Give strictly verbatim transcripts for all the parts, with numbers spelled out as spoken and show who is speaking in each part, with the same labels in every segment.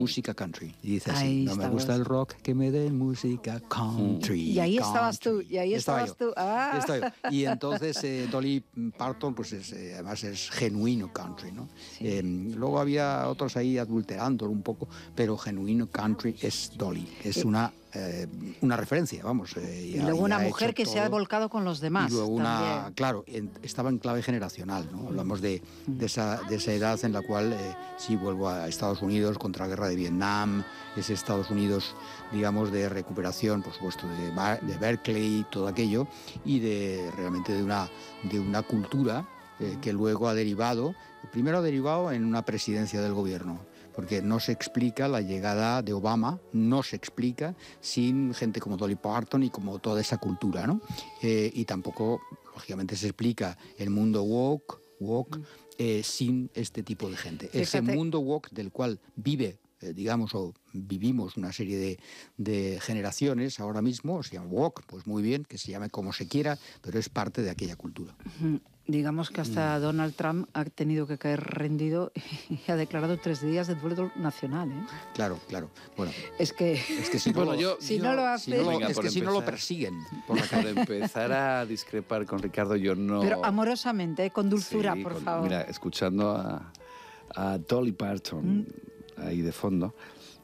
Speaker 1: música country. Y dice así,
Speaker 2: Ahí
Speaker 1: no me
Speaker 2: estabas.
Speaker 1: gusta el rock, que me den música country.
Speaker 2: Y ahí
Speaker 1: country.
Speaker 2: estabas tú, y ahí
Speaker 1: Estaba
Speaker 2: estabas
Speaker 1: yo,
Speaker 2: tú. Ah.
Speaker 1: estaba yo. Y entonces eh, Dolly Parton, pues es, eh, además es genuino country, ¿no?
Speaker 2: Sí.
Speaker 1: Eh, luego había otros ahí adulterándolo un poco, pero genuino country es Dolly. Es
Speaker 2: Eh.
Speaker 1: una, eh, una referencia, vamos. Eh,
Speaker 2: Y
Speaker 1: ya-
Speaker 2: luego una
Speaker 1: ya ha
Speaker 2: mujer
Speaker 1: hecho
Speaker 2: que se ha
Speaker 1: todo.
Speaker 2: volcado con los demás.
Speaker 1: Y luego una,
Speaker 2: también.
Speaker 1: claro, en- estaba en clave generacional, ¿no? Hablamos de, de, esa, de esa edad en la cual, eh, sí, vuelvo a Estados Unidos contra la guerra de Vietnam, ese Estados Unidos, digamos, de recuperación, por supuesto, de, Bar- de Berkeley, todo aquello, y de realmente de una, de una cultura eh, que luego ha derivado, primero ha derivado en una presidencia del gobierno, porque no se explica la llegada de Obama, no se explica sin gente como Dolly Parton y como toda esa cultura, ¿no? Eh, y tampoco, lógicamente, se explica el mundo woke, woke eh, sin este tipo de gente. Ese
Speaker 2: Fíjate.
Speaker 1: mundo woke del cual vive, eh, digamos, o vivimos una serie de, de generaciones ahora mismo, se llama woke, pues muy bien, que se llame como se quiera, pero es parte de aquella cultura.
Speaker 2: Mm, Digamos que hasta Donald Trump ha tenido que caer rendido y ha declarado tres días de duelo nacional, ¿eh?
Speaker 1: Claro, claro. Bueno,
Speaker 2: Es que,
Speaker 1: es que si
Speaker 3: Bueno,
Speaker 1: no,
Speaker 3: yo-
Speaker 2: si
Speaker 3: yo-
Speaker 2: no lo
Speaker 1: si
Speaker 2: hace...
Speaker 1: no lo-
Speaker 3: Venga,
Speaker 1: es
Speaker 3: por
Speaker 1: que si no lo
Speaker 3: empezar.
Speaker 1: persiguen por la
Speaker 3: Por
Speaker 1: calle.
Speaker 3: empezar a discrepar con Ricardo, yo no...
Speaker 2: Pero amorosamente, ¿eh? Con dulzura,
Speaker 3: Sí,
Speaker 2: por
Speaker 3: con-
Speaker 2: favor.
Speaker 3: Mira, escuchando a, a Dolly Parton ahí de fondo,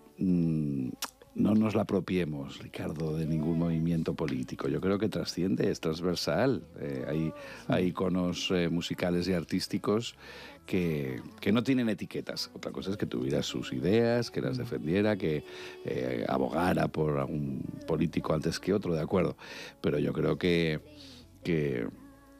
Speaker 3: mm, no nos la apropiemos, Ricardo, de ningún movimiento político. Yo creo que trasciende, es transversal. Eh, hay, hay iconos eh, musicales y artísticos que, que no tienen etiquetas. Otra cosa es que tuviera sus ideas, que las defendiera, que eh, abogara por algún político antes que otro, de acuerdo. Pero yo creo que, que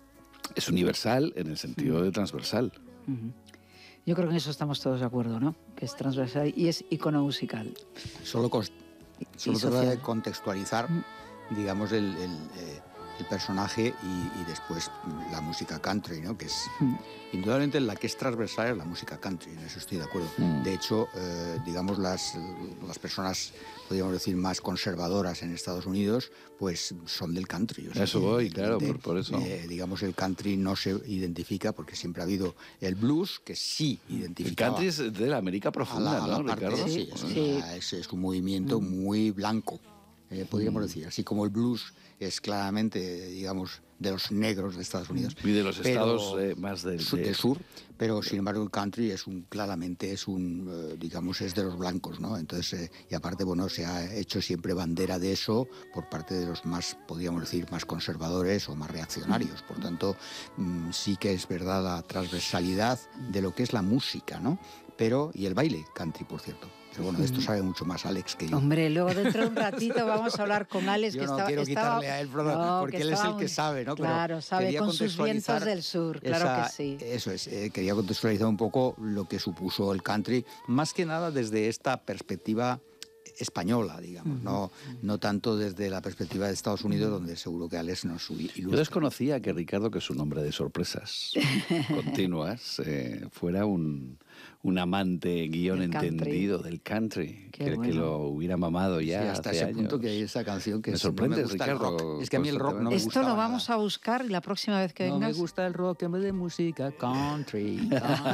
Speaker 3: es universal en el sentido de transversal.
Speaker 2: Ujú. Yo creo que en eso estamos todos de acuerdo, ¿no? Que es transversal y es icono musical.
Speaker 1: Solo, cons-
Speaker 2: Y
Speaker 1: solo trata
Speaker 2: social.
Speaker 1: de contextualizar, digamos, el, el, eh, el personaje y, y después la música country, ¿no? Que es
Speaker 2: Mm.
Speaker 1: indudablemente la que es transversal es la música country, en eso estoy de acuerdo.
Speaker 3: Mm.
Speaker 1: De hecho, eh, digamos, las, las personas, podríamos decir, más conservadoras en Estados Unidos, pues son del country. O sea,
Speaker 3: Eso
Speaker 1: que,
Speaker 3: voy, claro,
Speaker 1: evidentemente,
Speaker 3: por- por eso.
Speaker 1: eh, digamos, el country no se identifica porque siempre ha habido el blues, que sí
Speaker 3: El
Speaker 1: identifica.
Speaker 3: country es de la América profunda, ¿no, Ricardo?
Speaker 1: Sí, es,
Speaker 2: Sí.
Speaker 1: una- es, es un movimiento muy blanco, eh, podríamos decir. Así como el blues es claramente, digamos, de los negros de Estados Unidos.
Speaker 3: Y de los
Speaker 1: Pero-
Speaker 3: estados eh, más del,
Speaker 1: su-
Speaker 3: de-
Speaker 1: del sur, pero sin embargo el country es un, claramente es un, eh, digamos, es de los blancos, ¿no? Entonces, eh, y aparte, bueno, se ha hecho siempre bandera de eso por parte de los más, podríamos decir, más conservadores o más reaccionarios. Por tanto, mm, sí que es verdad la transversalidad de lo que es la música, ¿no? Pero, y el baile country, por cierto. Pero bueno, de esto sabe mucho más Alex que yo.
Speaker 2: Hombre, luego dentro de un ratito vamos a hablar con Alex,
Speaker 1: Yo
Speaker 2: que
Speaker 1: no
Speaker 2: estaba...
Speaker 1: quiero
Speaker 2: estaba-
Speaker 1: quitarle a él, Frodo,
Speaker 2: No,
Speaker 1: porque
Speaker 2: que
Speaker 1: él es
Speaker 2: estaba
Speaker 1: el que
Speaker 2: muy-
Speaker 1: sabe, ¿no? Pero
Speaker 2: Claro, sabe
Speaker 1: quería
Speaker 2: con sus
Speaker 1: contextualizar
Speaker 2: vientos del sur, claro
Speaker 1: esa-
Speaker 2: que sí.
Speaker 1: Eso es, eh, quería contextualizar un poco lo que supuso el country, más que nada desde esta perspectiva española, digamos, no, no tanto desde la perspectiva de Estados Unidos, donde seguro que Alex nos
Speaker 3: Yo
Speaker 1: ilustra.
Speaker 3: desconocía que Ricardo, que es un hombre de sorpresas continuas, eh, fuera un, un amante guión
Speaker 2: Del country.
Speaker 3: entendido del country,
Speaker 2: Qué
Speaker 3: que, que
Speaker 2: bueno.
Speaker 3: lo hubiera mamado ya
Speaker 1: Sí, hasta
Speaker 3: hace
Speaker 1: ese
Speaker 3: años.
Speaker 1: punto que hay esa canción que
Speaker 3: Me
Speaker 1: es, no
Speaker 3: sorprende,
Speaker 1: gusta el
Speaker 3: Ricardo,
Speaker 1: rock. Es que a mí el rock no me
Speaker 3: constantemente.
Speaker 2: Esto
Speaker 1: gustaba
Speaker 2: lo vamos
Speaker 1: nada.
Speaker 2: a buscar y la próxima vez que
Speaker 1: No me
Speaker 2: vengas...
Speaker 1: gusta el rock, que me dé música country.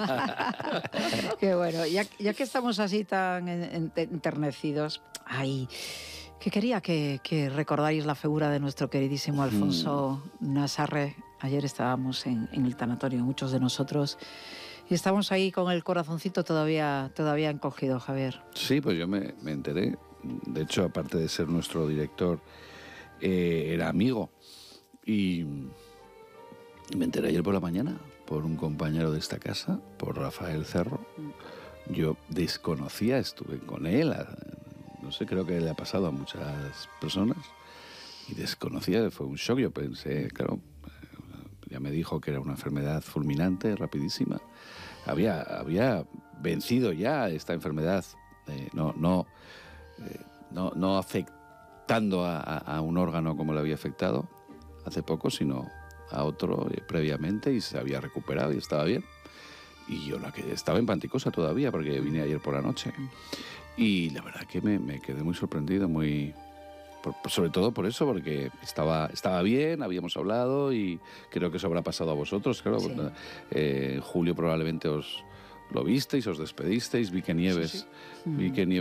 Speaker 2: Qué bueno, ya, ya que estamos así tan en- en- enternecidos, ay, que quería que, que recordáis la figura de nuestro queridísimo Alfonso Nazarre. Ayer estábamos en, en el tanatorio, muchos de nosotros, y estamos ahí con el corazoncito todavía, todavía encogido, Javier.
Speaker 3: Sí, pues yo me, me enteré. De hecho, aparte de ser nuestro director, eh, era amigo. Y me enteré ayer por la mañana por un compañero de esta casa, por Rafael Cerro. Yo desconocía, estuve con él, a- no sé, creo que le ha pasado a muchas personas, y desconocía, fue un shock. Yo pensé, claro, eh, ya me dijo que era una enfermedad fulminante, rapidísima. Había, había vencido ya esta enfermedad, eh, no, no, eh, no, no afectando a, a- a un órgano como le había afectado hace poco, sino a otro eh, previamente, y se había recuperado y estaba bien. Y yo la que estaba en Panticosa todavía, porque vine ayer por la noche. Y la verdad que me, me quedé muy sorprendido, muy... por- por- sobre todo por eso, porque estaba, estaba bien, habíamos hablado, y creo que eso habrá pasado a vosotros, claro.
Speaker 2: Sí.
Speaker 3: Eh, en julio probablemente os lo visteis, os despedisteis, vi que Nieves,
Speaker 2: Sí, sí.
Speaker 3: vi que Nieves